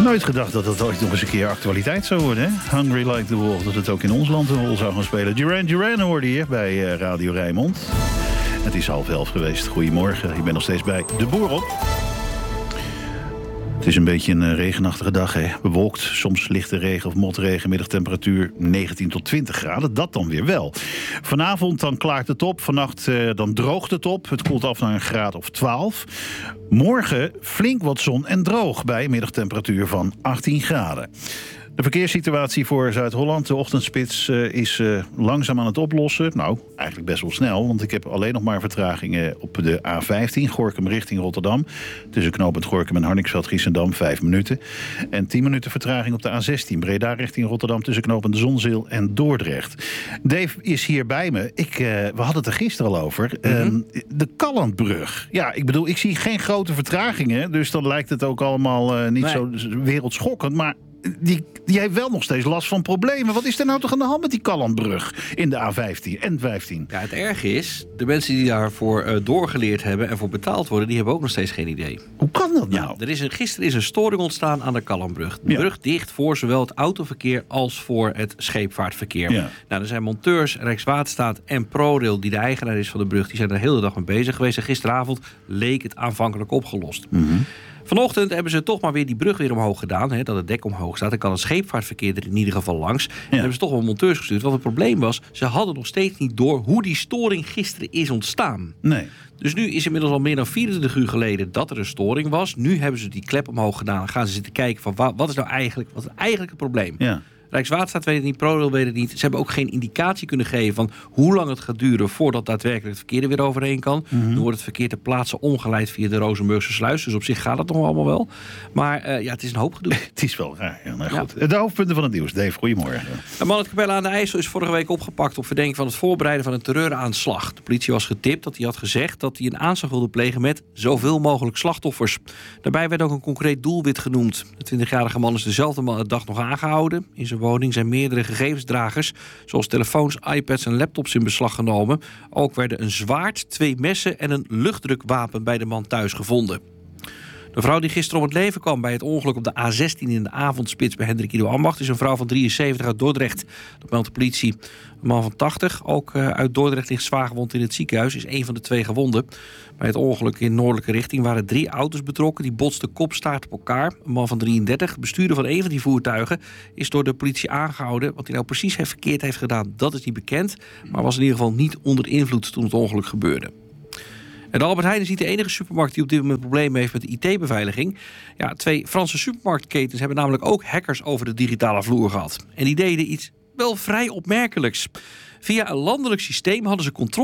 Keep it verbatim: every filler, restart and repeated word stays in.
Nooit gedacht dat het ooit nog eens een keer actualiteit zou worden, hè? Hungry Like the Wolf, dat het ook in ons land een rol zou gaan spelen. Duran Duran hoorde je bij uh, Radio Rijnmond. Het is half elf geweest. Goedemorgen, ik ben nog steeds bij De Boer op. Het is een beetje een uh, regenachtige dag, hè? Bewolkt, soms lichte regen of motregen, middagtemperatuur negentien tot twintig graden. Dat dan weer wel. Vanavond dan klaart het op, vannacht uh, dan droogt het op. Het koelt af naar een graad of twaalf. Morgen flink wat zon en droog bij middagtemperatuur van achttien graden. De verkeerssituatie voor Zuid-Holland, de ochtendspits, uh, is uh, langzaam aan het oplossen. Nou, eigenlijk best wel snel, want ik heb alleen nog maar vertragingen op de A vijftien, Gorinchem richting Rotterdam. Tussen knooppunt Gorinchem en Harningsveld-Giessendam, vijf minuten. En tien minuten vertraging op de A zestien, Breda richting Rotterdam, tussen knooppunt Zonzeel en Dordrecht. Dave is hier bij me. Ik, uh, we hadden het er gisteren al over. Mm-hmm. Uh, de Kallandbrug. Ja, ik bedoel, ik zie geen grote vertragingen, dus dan lijkt het ook allemaal uh, niet nee. zo wereldschokkend, maar Die, die heeft wel nog steeds last van problemen. Wat is er nou toch aan de hand met die Kallandbrug in de A vijftien en vijftien? Ja, het erge is, de mensen die daarvoor uh, doorgeleerd hebben en voor betaald worden, die hebben ook nog steeds geen idee. Hoe kan dat nou? Ja, er is een, gisteren is een storing ontstaan aan de Kallandbrug. De ja. brug dicht voor zowel het autoverkeer als voor het scheepvaartverkeer. Ja. Nou, er zijn monteurs, Rijkswaterstaat en ProRail, die de eigenaar is van de brug, die zijn er de hele dag mee bezig geweest. En gisteravond leek het aanvankelijk opgelost. Mm-hmm. Vanochtend hebben ze toch maar weer die brug weer omhoog gedaan. Hè, dat het dek omhoog staat. Dan kan het scheepvaartverkeer er in ieder geval langs. Ja. En hebben ze toch wel monteurs gestuurd. Want het probleem was, ze hadden nog steeds niet door hoe die storing gisteren is ontstaan. Nee. Dus nu is inmiddels al meer dan vierentwintig uur geleden dat er een storing was. Nu hebben ze die klep omhoog gedaan. Dan gaan ze zitten kijken van wat is nou eigenlijk, wat is eigenlijk het probleem. Ja. Rijkswaterstaat weet het niet, ProRail weet het niet. Ze hebben ook geen indicatie kunnen geven van hoe lang het gaat duren voordat daadwerkelijk het verkeer er weer overheen kan. Mm-hmm. Nu wordt het verkeer ter plaatse omgeleid via de Rozenburgse sluis. Dus op zich gaat het nog allemaal wel. Maar uh, ja, het is een hoop gedoe. Het is wel raar. Ja, nou goed. Ja. De hoofdpunten van het nieuws. Dave, goedemorgen. Een man uit Capelle aan de IJssel is vorige week opgepakt op verdenking van het voorbereiden van een terreuraanslag. De politie was getipt dat hij had gezegd dat hij een aanslag wilde plegen met zoveel mogelijk slachtoffers. Daarbij werd ook een concreet doelwit genoemd. De twintigjarige man is dezelfde dag nog aangehouden. In zijn woning zijn meerdere gegevensdragers, zoals telefoons, iPads en laptops in beslag genomen. Ook werden een zwaard, twee messen en een luchtdrukwapen bij de man thuis gevonden. De vrouw die gisteren om het leven kwam bij het ongeluk op de A zestien in de avondspits bij Hendrik Ido Ambacht is een vrouw van drieënzeventig uit Dordrecht. Dat meldt de politie. Een man van tachtig, ook uit Dordrecht, ligt zwaar gewond in het ziekenhuis, is een van de twee gewonden. Bij het ongeluk in noordelijke richting waren drie auto's betrokken. Die botsten kopstaart op elkaar. Een man van drieëndertig, bestuurder van een van die voertuigen, is door de politie aangehouden. Wat hij nou precies heeft verkeerd heeft gedaan, dat is niet bekend. Maar was in ieder geval niet onder invloed toen het ongeluk gebeurde. En de Albert Heijn is niet de enige supermarkt die op dit moment problemen heeft met de I T-beveiliging. Ja, twee Franse supermarktketens hebben namelijk ook hackers over de digitale vloer gehad. En die deden iets wel vrij opmerkelijks. Via een landelijk systeem hadden ze controle